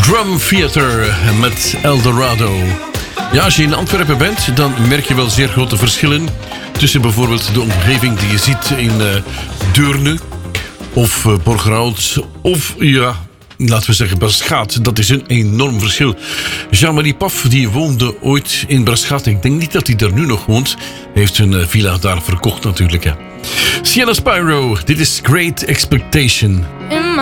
Drum Theater met Eldorado. Ja, als je in Antwerpen bent, dan merk je wel zeer grote verschillen tussen bijvoorbeeld de omgeving die je ziet in Deurne of Borgerhout of ja, laten we zeggen Braschaat. Dat is een enorm verschil. Jean-Marie Paf die woonde ooit in Braschaat. Ik denk niet dat hij daar nu nog woont. Hij heeft zijn villa daar verkocht natuurlijk. Hè. Sienna Spyro, dit is Great Expectation.